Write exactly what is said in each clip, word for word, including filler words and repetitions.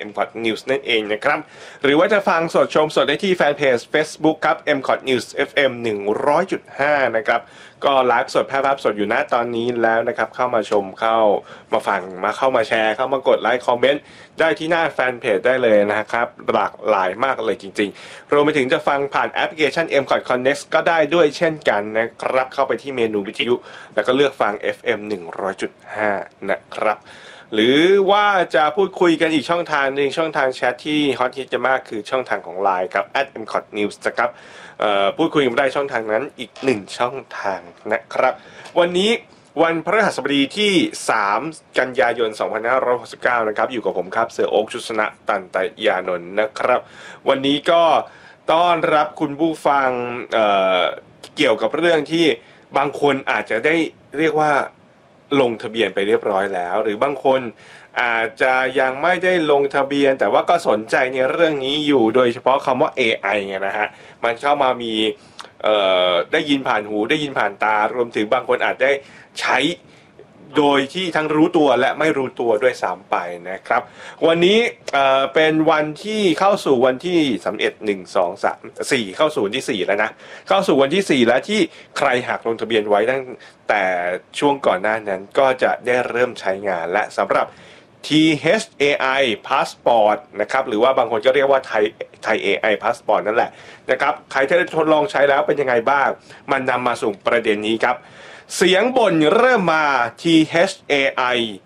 เอ็ม คอท News นั่นเองนะครับหรือว่าจะฟังสดชมสดได้ที่แฟนเพจ Facebook ครับ เอ็ม คอท News เอฟ เอ็ม หนึ่งร้อยจุดห้า นะครับก็ไลฟ์สดแพร่ภาพสดอยู่ณตอนนี้แล้วนะครับเข้ามาชมเข้ามาฟังมาเข้ามาแชร์เข้ามากดไลค์คอมเมนต์ได้ที่หน้าแฟนเพจได้เลยนะครับหลากหลายมากเลยจริงๆรวมไปถึงจะฟังผ่านแอปพลิเคชัน เอ็ม คอท Connect ก็ได้ด้วยเช่นกันนะครับเข้าไปที่เมนูวิทยุแล้วก็เลือกฟัง เอฟ เอ็ม หนึ่งร้อยจุดห้า นะครับหรือว่าจะพูดคุยกันอีกช่องทางหนึ่งช่องทางแชทที่ฮอตฮิตจะมากคือช่องทางของ ไลน์ ครับ แอท เอ็ม คอท นิวส์ นะครับพูดคุยกันได้ช่องทางนั้นอีกหนึ่งช่องทางนะครับวันนี้วันพฤหัสบดีที่สามกันยายนสองพันห้าร้อยหกสิบเก้านะครับอยู่กับผมครับเสือโอ๊คชุสนะตันตยานนท์นะครับวันนี้ก็ต้อนรับคุณผู้ฟัง เอ่อ เกี่ยวกับเรื่องที่บางคนอาจจะได้เรียกว่าลงทะเบียนไปเรียบร้อยแล้วหรือบางคนอาจจะยังไม่ได้ลงทะเบียนแต่ว่าก็สนใจในเรื่องนี้อยู่โดยเฉพาะคำว่า เอ ไอ เนี่ยนะฮะมันเข้ามามีเอ่อได้ยินผ่านหูได้ยินผ่านตารวมถึงบางคนอาจได้ใช้โดยที่ทั้งรู้ตัวและไม่รู้ตัวด้วยซ้ำไปนะครับวันนี้เอ่อเป็นวันที่เข้าสู่วันที่สามสิบเอ็ด หนึ่ง สอง สาม สี่เข้าสู่วันที่สี่แล้วนะเข้าสู่วันที่สี่แล้วที่ใครหากลงทะเบียนไว้ตั้งแต่ช่วงก่อนหน้านั้นก็จะได้เริ่มใช้งานและสำหรับ ที เอช เอ ไอ Passport นะครับหรือว่าบางคนก็เรียกว่าไทยไทย เอ ไอ Passport นั่นแหละนะครับใครที่ได้ทดลองใช้แล้วเป็นยังไงบ้างมันนำมาสู่ประเด็นนี้ครับเสียงบ่นเริ่มมา ที เอช เอ ไอ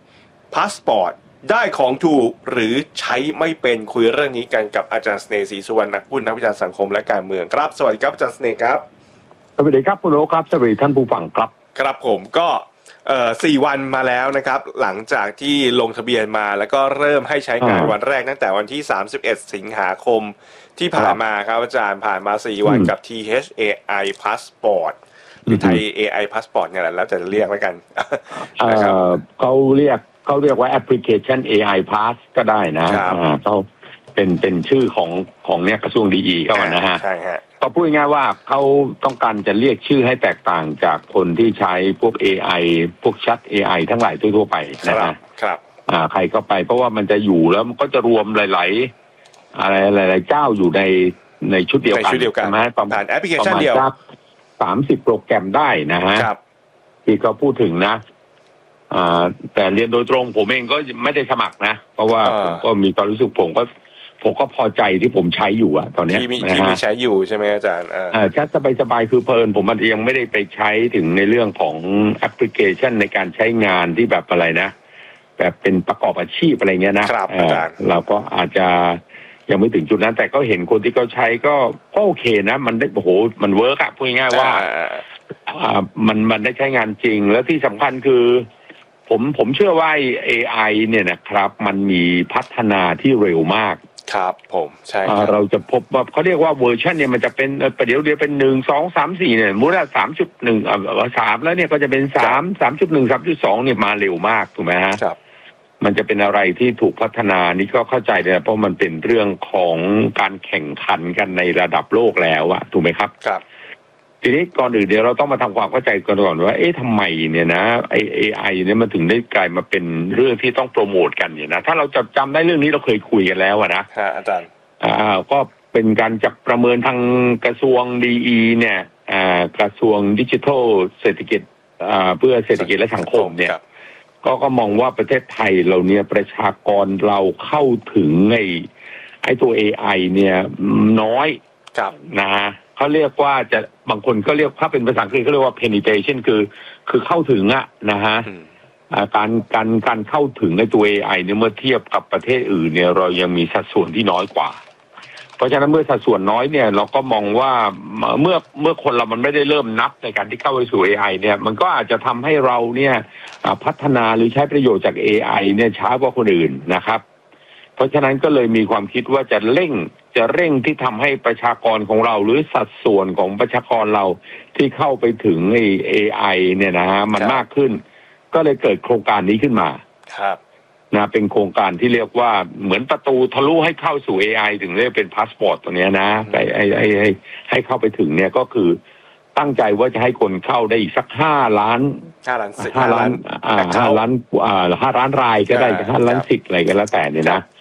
Passport ได้ของถูกหรือใช้ไม่เป็นคุยเรื่องนี้กันกับอาจารย์เสน่ห์ศรีสุวรรณนักพูดนักวิจารณ์สังคมและการเมืองครับสวัสดีครับอาจารย์เสน่ห์ครับสวัสดีครับคุณโอ๊คครับสวัสดีท่านผู้ฟังครับครับผมก็เอ่อสี่วันมาแล้วนะครับหลังจากที่ลงทะเบียนมาแล้วก็เริ่มให้ใช้งานวันแรกตั้งแต่วันที่สามสิบเอ็ดสิงหาคมที่ผ่านมาครับอาจารย์ผ่านมาสี่วันกับ ที เอช เอ ไอ Passport หรือไทย เอ ไอ Passport เนี่ยแหละแล้วแต่จะเรียกแล้วกันนะครับเขาเรียกเขาเรียกว่าแอปพลิเคชัน เอ ไอ Pass ก็ได้นะเขาเป็นเป็นชื่อของของเนี่ยกระทรวงดีอีก็นะฮะใช่ฮะก็พูดง่ายว่าเขาต้องการจะเรียกชื่อให้แตกต่างจากคนที่ใช้พวก เอ ไอ พวกชัด เอ ไอ ทั้งหลายทั่วๆไปนะฮะครับอ่าใครเข้าไปเพราะว่ามันจะอยู่แล้วมันก็จะรวมหลายๆอะไรหลายๆเจ้าอยู่ในในชุดเดียวกันในชุดเดียวกันผ่านแอปพลิเคชันเดียวสามสิบโปรแกรมได้นะฮะที่เขาพูดถึงนะอ่าแต่เรียนโดยตรงผมเองก็ไม่ได้สมัครนะเพราะว่าผมก็มีความรู้สึกผมก็ผมก็พอใจที่ผมใช้อยู่อะตอนนี้ที่มีที่มีใช้อยู่ใช่ไหมอาจารย์อ่าแค่สบายๆคือเพลินผมมันยังไม่ได้ไปใช้ถึงในเรื่องของแอปพลิเคชันในการใช้งานที่แบบอะไรนะแบบเป็นประกอบอาชีพอะไรเงี้ยนะครับอาจารย์เราก็อาจจะยังไม่ถึงจุดนั้นแต่ก็เห็นคนที่เขาใช้ก็ก็โอเคนะมันได้โอ้โหมันเวิร์กอะพูดง่ายๆว่าอ่ามันมันได้ใช้งานจริงแล้วที่สำคัญคือผมผมเชื่อว่า เอ ไอ เนี่ยนะครับมันมีพัฒนาที่เร็วมากครับผมใช่เราจะพบว่าเขาเรียกว่าเวอร์ชันเนี่ยมันจะเป็นประเดี๋ยวเดียวเป็นหนึ่งสองสามสี่เนี่ยมูลค่าสามจุดหนึ่งอ่าสามแล้วเนี่ยก็จะเป็นสามสามจุดหนึ่งสามจุดสองเนี่ยมาเร็วมากถูกไหมฮะครับมันจะเป็นอะไรที่ถูกพัฒนานี่ก็เข้าใจเลยเพราะมันเป็นเรื่องของการแข่งขันกันในระดับโลกแล้วอะถูกไหมครับครับทีนี้ก่อนอื่นเดี๋ยวเราต้องมาทำความเข้าใจกันก่อนว่าเอ๊ะทำไมเนี่ยนะไอเอไอเนี่ยมันถึงได้กลายมาเป็นเรื่องที่ต้องโปรโมทกันเนี่ยนะถ้าเราจำจำได้เรื่องนี้เราเคยคุยกันแล้วอะนะอาจารย์อ่าก็เป็นการจับประเมินทางกระทรวงดีอีเนี่ยอ่ากระทรวงดิจิทัลเศรษฐกิจอ่าเพื่อเศรษฐกิจและสังคมเนี่ยก็ก็มองว่าประเทศไทยเราเนี่ยประชากรเราเข้าถึงไอ้ไอ้ตัว เอ ไอ เนี่ยน้อยนะเขาเรียกว่าจะบางคนก็เรียกถ้าเป็นภาษาอังกฤษเขาเรียกว่า penetration คือคือเข้าถึงอะนะฮะการการการเข้าถึงในตัว เอ ไอ เนี่ยเมื่อเทียบกับประเทศอื่นเนี่ยเรายังมีสัดส่วนที่น้อยกว่าเพราะฉะนั้นเมื่อสัดส่วนน้อยเนี่ยเราก็มองว่าเมื่อเมื่อคนเรามันไม่ได้เริ่มนับในการที่เข้าไปสู่ เอ ไอ เนี่ยมันก็อาจจะทำให้เราเนี่ยพัฒนาหรือใช้ประโยชน์จาก เอ ไอ เนี่ยช้ากว่าคนอื่นนะครับเพราะฉะนั้นก็เลยมีความคิดว่าจะเร่งจะเร่งที่ทำให้ประชากรของเราหรือสัดส่วนของประชากรเราที่เข้าไปถึงไอ้ เอ ไอ เนี่ยนะฮะมันมากขึ้นก็เลยเกิดโครงการนี้ขึ้นมาครับนะเป็นโครงการที่เรียกว่าเหมือนประตูทะลุให้เข้าสู่ เอ ไอ ถึงเรียกเป็นพาสปอร์ตตัวเนี้ยนะให้ให้ให้ให้ให้เข้าไปถึงเนี่ยก็คือตั้งใจว่าจะให้คนเข้าได้อีกสักห้าล้านห้าล้านห้าล้านอ่าห้าล้านอ่าห้าล้านรายก็ได้ห้าล้านสิทธิ์อะไรก็แล้วแต่เนี่ยนะ